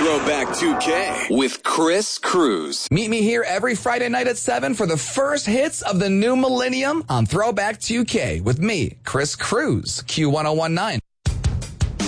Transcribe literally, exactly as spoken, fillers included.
Throwback two K with Chris Cruz. Meet me here every Friday night at seven for the first hits of the new millennium on Throwback two K with me, Chris Cruz, Q ten nineteen.